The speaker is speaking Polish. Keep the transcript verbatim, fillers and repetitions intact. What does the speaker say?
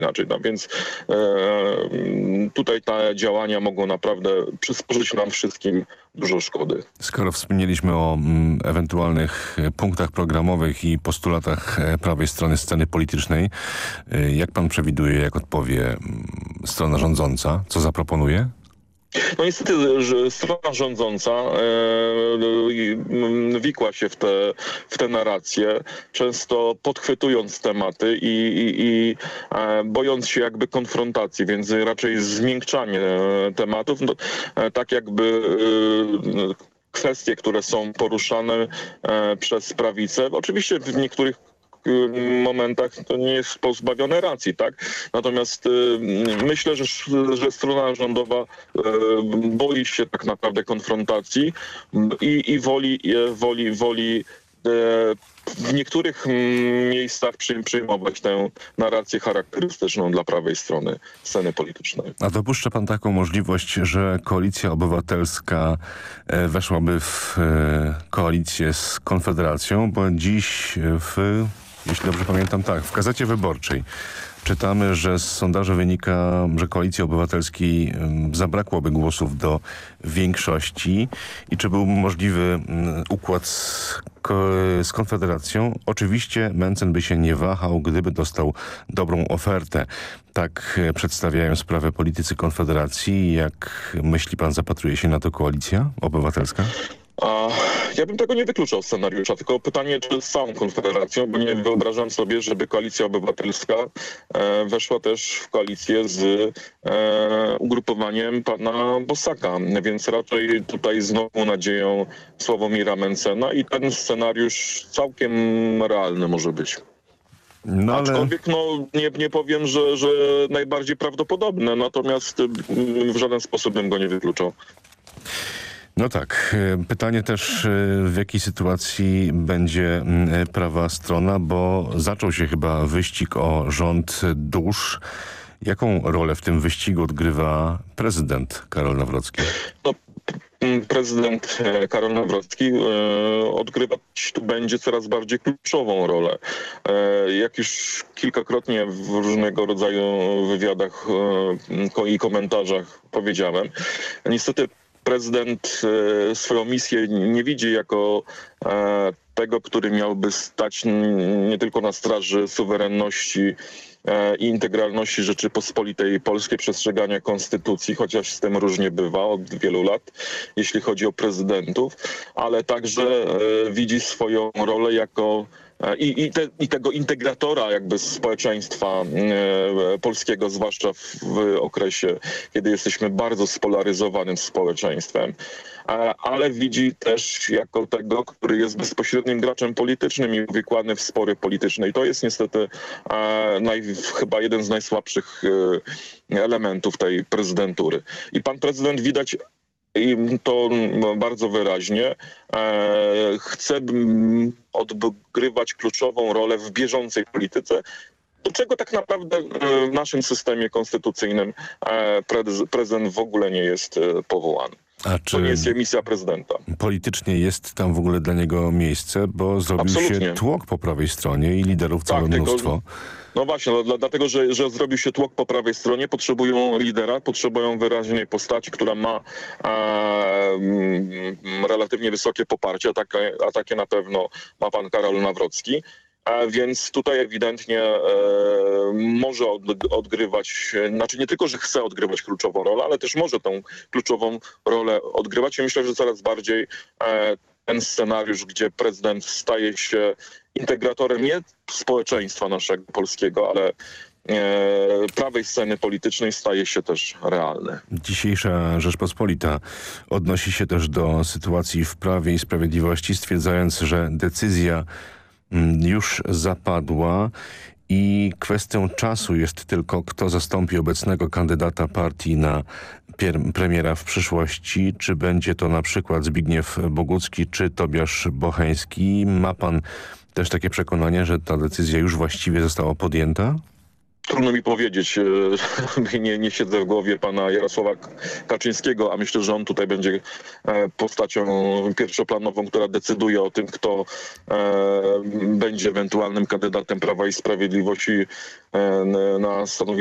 inaczej. No więc e, tutaj te działania mogą naprawdę przysporzyć nam wszystkim dużo szkody. Skoro wspomnieliśmy o mm, ewentualnych punktach programowych i postulatach e, prawej strony sceny politycznej, e, jak pan przewiduje, jak odpowie mm, strona rządząca? Co zaproponuje? No niestety, że strona rządząca e, e, wikła się w te, w te narracje, często podchwytując tematy i, i, i e, bojąc się jakby konfrontacji, więc raczej zmiękczanie tematów, no, e, tak jakby e, kwestie, które są poruszane e, przez prawicę. Oczywiście w niektórych momentach to nie jest pozbawione racji, tak? Natomiast y, myślę, że, że strona rządowa y, boi się tak naprawdę konfrontacji i, i woli, woli, woli y, w niektórych miejscach przyjmować tę narrację charakterystyczną dla prawej strony sceny politycznej. A dopuszcza pan taką możliwość, że Koalicja Obywatelska weszłaby w koalicję z Konfederacją, bo dziś w Jeśli dobrze pamiętam, tak, w Gazecie Wyborczej czytamy, że z sondażu wynika, że Koalicji Obywatelskiej zabrakłoby głosów do większości i czy był możliwy układ z, z Konfederacją. Oczywiście Mencen by się nie wahał, gdyby dostał dobrą ofertę. Tak przedstawiają sprawę politycy Konfederacji. Jak myśli pan, zapatruje się na to Koalicja Obywatelska? A ja bym tego nie wykluczał scenariusza, tylko pytanie, czy z całą Konfederacją, bo nie wyobrażam sobie, żeby Koalicja Obywatelska e, weszła też w koalicję z e, ugrupowaniem pana Bosaka, więc raczej tutaj znowu nadzieją Sławomira Mencena i ten scenariusz całkiem realny może być. No, ale... Aczkolwiek no, nie, nie powiem, że, że najbardziej prawdopodobne, natomiast w żaden sposób bym go nie wykluczał. No tak. Pytanie też, w jakiej sytuacji będzie prawa strona, bo zaczął się chyba wyścig o rząd dusz. Jaką rolę w tym wyścigu odgrywa prezydent Karol Nawrocki? No, prezydent Karol Nawrocki e, odgrywać tu będzie coraz bardziej kluczową rolę. E, jak już kilkakrotnie w różnego rodzaju wywiadach e, i komentarzach powiedziałem, niestety prezydent e, swoją misję nie widzi jako e, tego, który miałby stać nie tylko na straży suwerenności i integralności Rzeczypospolitej Polskiej, przestrzegania konstytucji, chociaż z tym różnie bywa od wielu lat, jeśli chodzi o prezydentów, ale także e, widzi swoją rolę jako I, i, te, i tego integratora jakby społeczeństwa e, polskiego, zwłaszcza w, w okresie, kiedy jesteśmy bardzo spolaryzowanym społeczeństwem, e, ale widzi też jako tego, który jest bezpośrednim graczem politycznym i uwikłany w spory polityczne. I to jest niestety e, naj, chyba jeden z najsłabszych e, elementów tej prezydentury. I pan prezydent widać i to bardzo wyraźnie e, chce odgrywać kluczową rolę w bieżącej polityce, do czego tak naprawdę w naszym systemie konstytucyjnym e, prez, prezydent w ogóle nie jest powołany. A czy to nie jest misja prezydenta. Politycznie jest tam w ogóle dla niego miejsce, bo zrobił Absolutnie. się tłok po prawej stronie i liderów całe tak, mnóstwo. Tego, no właśnie, no, dlatego, że, że zrobił się tłok po prawej stronie, potrzebują lidera, potrzebują wyraźnej postaci, która ma e, m, relatywnie wysokie poparcie, a takie, a takie na pewno ma pan Karol Nawrocki. A więc tutaj ewidentnie e, może od, odgrywać, znaczy nie tylko, że chce odgrywać kluczową rolę, ale też może tą kluczową rolę odgrywać i myślę, że coraz bardziej e, ten scenariusz, gdzie prezydent staje się integratorem nie społeczeństwa naszego polskiego, ale e, prawej sceny politycznej, staje się też realny. Dzisiejsza Rzeczpospolita odnosi się też do sytuacji w Prawie i Sprawiedliwości, stwierdzając, że decyzja już zapadła i kwestią czasu jest tylko, kto zastąpi obecnego kandydata partii na premiera w przyszłości. Czy będzie to na przykład Zbigniew Bogucki, czy Tobiasz Bocheński? Ma pan też takie przekonanie, że ta decyzja już właściwie została podjęta? Trudno mi powiedzieć, e, nie, nie siedzę w głowie pana Jarosława Kaczyńskiego, a myślę, że on tutaj będzie e, postacią pierwszoplanową, która decyduje o tym, kto e, będzie ewentualnym kandydatem Prawa i Sprawiedliwości e, na stanowisko